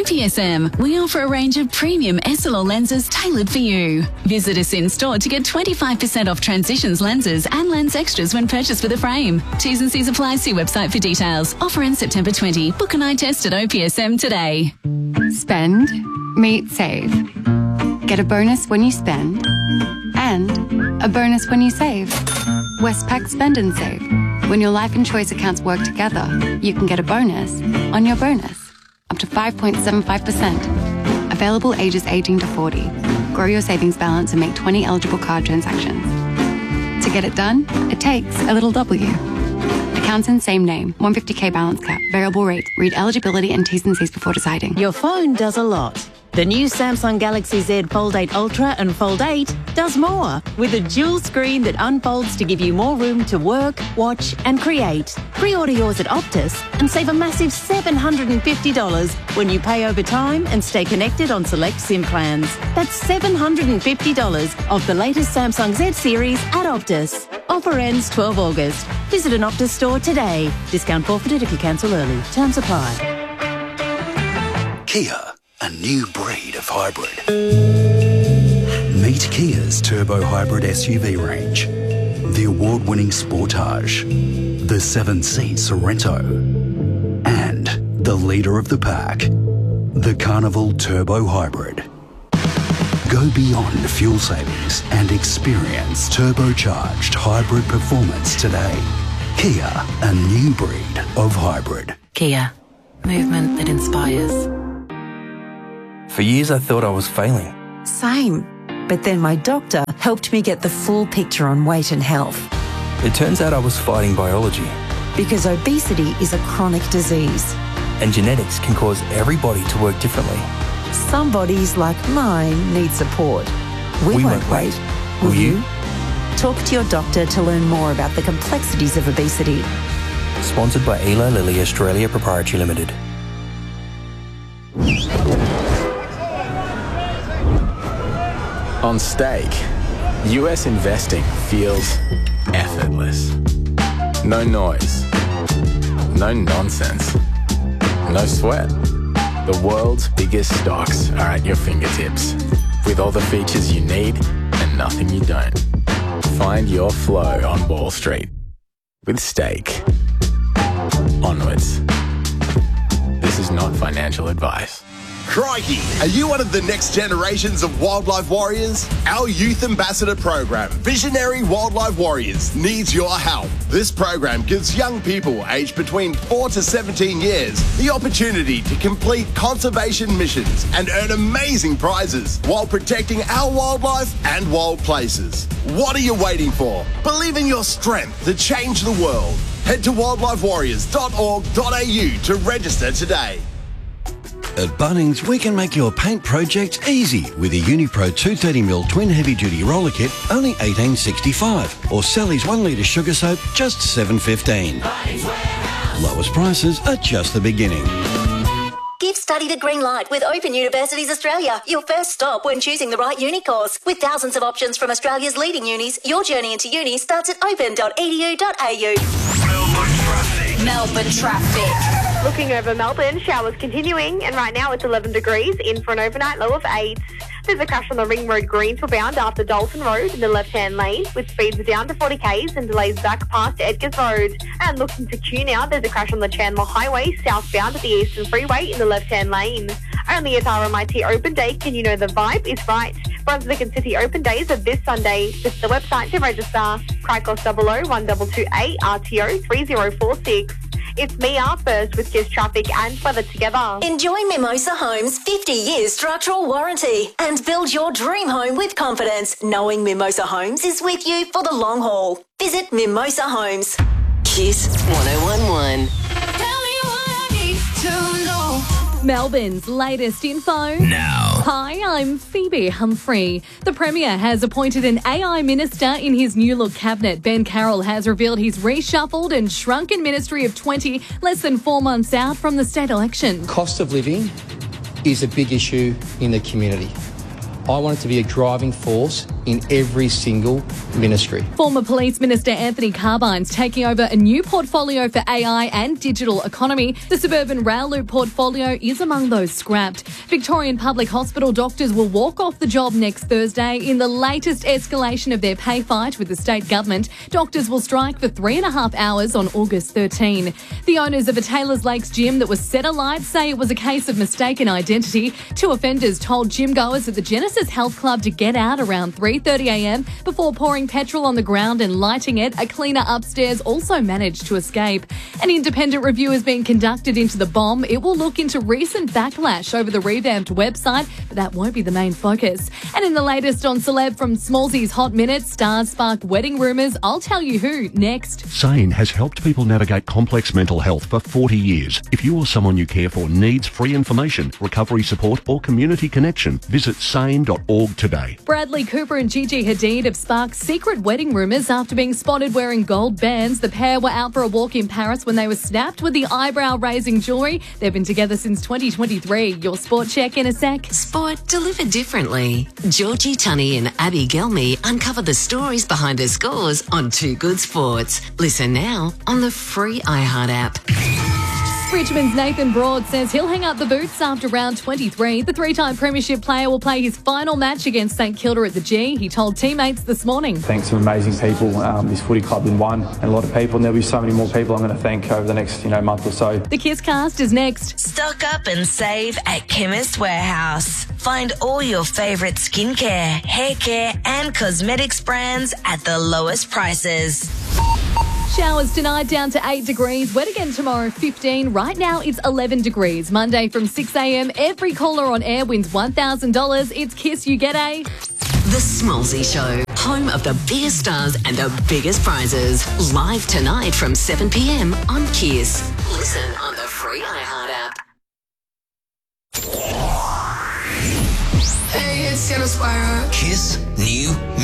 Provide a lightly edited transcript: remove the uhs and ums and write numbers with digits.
OPSM, we offer a range of premium SLR lenses tailored for you. Visit us in store to get 25% off Transitions lenses and lens extras when purchased with a frame. T's and C's apply. See website for details. Offer ends September 20. Book an eye test at OPSM today. Spend, meet, save. Get a bonus when you spend and a bonus when you save. Westpac Spend and Save. When your life and choice accounts work together, you can get a bonus on your bonus. Up to 5.75%. Available ages 18 to 40. Grow your savings balance and make 20 eligible card transactions. To get it done, it takes a little W. Accounts in same name. 150k balance cap. Variable rate. Read eligibility and T's and C's before deciding. Your phone does a lot. The new Samsung Galaxy Z Fold 8 Ultra and Fold 8 does more, with a dual screen that unfolds to give you more room to work, watch and create. Pre-order yours at Optus and save a massive $750 when you pay over time and stay connected on select SIM plans. That's $750 off the latest Samsung Z series at Optus. Offer ends 12 August. Visit an Optus store today. Discount forfeited if you cancel early. Terms apply. Kia, a new breed of hybrid. Meet Kia's turbo hybrid SUV range. The award-winning Sportage, the 7-seat Sorento, and the leader of the pack, the Carnival Turbo Hybrid. Go beyond fuel savings and experience turbocharged hybrid performance today. Kia, a new breed of hybrid. Kia, movement that inspires. For years I thought I was failing. Same. But then my doctor helped me get the full picture on weight and health. It turns out I was fighting biology. Because obesity is a chronic disease. And genetics can cause every body to work differently. Some bodies, like mine, need support. We won't wait. Will you? Talk to your doctor to learn more about the complexities of obesity. Sponsored by Eli Lilly Australia Proprietary Limited. On Stake, US investing feels effortless. No noise, no nonsense, no sweat. The world's biggest stocks are at your fingertips, with all the features you need and nothing you don't. Find your flow on Wall Street with Stake. Onwards. This is not financial advice. Crikey! Are you one of the next generations of wildlife warriors? Our Youth Ambassador program, Visionary Wildlife Warriors, needs your help. This program gives young people aged between 4 to 17 years the opportunity to complete conservation missions and earn amazing prizes while protecting our wildlife and wild places. What are you waiting for? Believe in your strength to change the world. Head to wildlifewarriors.org.au to register today. At Bunnings, we can make your paint project easy with a Unipro 230mm twin heavy-duty roller kit, only $18.65, or Sally's 1 litre sugar soap, just $7.15. Lowest prices are just the beginning. Give study the green light with Open Universities Australia, your first stop when choosing the right uni course. With thousands of options from Australia's leading unis, your journey into uni starts at open.edu.au. Melbourne traffic. Looking over Melbourne, showers continuing, and right now it's 11 degrees, in for an overnight low of 8. There's a crash on the Ring Road Greensville bound after Dalton Road in the left-hand lane, with speeds down to 40 k's and delays back past Edgars Road. And looking to Kew now, there's a crash on the Chandler Highway southbound at the Eastern Freeway in the left-hand lane. Only at RMIT Open Day can you know the vibe is right. Brunswick and City Open Days are this Sunday. Visit the website to register. Cricos 00122A RTO 3046. It's Mia first with Kiss Traffic and Weather together. Enjoy Mimosa Homes' 50 years structural warranty and build your dream home with confidence, knowing Mimosa Homes is with you for the long haul. Visit Mimosa Homes. Kiss 1011. Melbourne's latest info. Now. Hi, I'm Phoebe Humphrey. The Premier has appointed an AI minister in his new look cabinet. Ben Carroll has revealed he's reshuffled and shrunken Ministry of 20 less than 4 months out from the state election. Cost of living is a big issue in the community. I want it to be a driving force in every single ministry. Former Police Minister Anthony Carbine's taking over a new portfolio for AI and digital economy. The suburban rail loop portfolio is among those scrapped. Victorian Public Hospital doctors will walk off the job next Thursday in the latest escalation of their pay fight with the state government. Doctors will strike for 3.5 hours on August 13. The owners of a Taylors Lakes gym that was set alight say it was a case of mistaken identity. 2 offenders told gym goers at the Genesis Health Club to get out around 3:30am before pouring petrol on the ground and lighting it. A cleaner upstairs also managed to escape. An independent review has been conducted into the bomb. It will look into recent backlash over the revamped website, but that won't be the main focus. And in the latest on Celeb from Smallsy's Hot Minutes, stars spark wedding rumours. I'll tell you who next. SANE has helped people navigate complex mental health for 40 years. If you or someone you care for needs free information, recovery support or community connection, visit sane.org today. Bradley Cooper and Gigi Hadid have sparked secret wedding rumours after being spotted wearing gold bands. The pair were out for a walk in Paris when they were snapped with the eyebrow-raising jewellery. They've been together since 2023. Your sport check in a sec. Sport delivered differently. Georgie Tunney and Abby Gelmy uncover the stories behind her scores on Too Good Sports. Listen now on the free iHeart app. Richmond's Nathan Broad says he'll hang up the boots after round 23. The 3-time premiership player will play his final match against St Kilda at the G. He told teammates this morning. Thanks to amazing people. This footy club in one and a lot of people, and there'll be so many more people I'm going to thank over the next month or so. The Kiss Cast is next. Stock up and save at Chemist Warehouse. Find all your favourite skincare, hair care and cosmetics brands at the lowest prices. Showers tonight down to 8 degrees. Wet again tomorrow, 15. Right now it's 11 degrees. Monday from 6am. Every caller on air wins $1,000. It's Kiss, you get a... The Smallsy Show, home of the biggest stars and the biggest prizes. Live tonight from 7pm on Kiss. Listen on the free iHeart app. Hey, it's Sienna Spyro. Kiss New